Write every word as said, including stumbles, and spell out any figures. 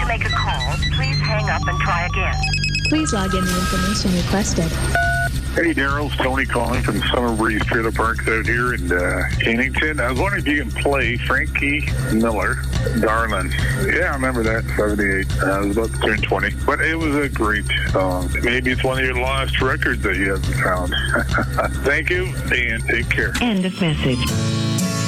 to make a call, please hang up and try again. Please log in the information requested. Hey, Daryl, it's Tony calling from Summer Breeze Trailer Parks out here in uh, Kennington. I was wondering if you can play Frankie Miller, Darlin'. Yeah, I remember that, seventy-eight. Uh, I was about to turn twenty. But it was a great song. Maybe it's one of your lost records that you haven't found. Thank you, and take care. End of message.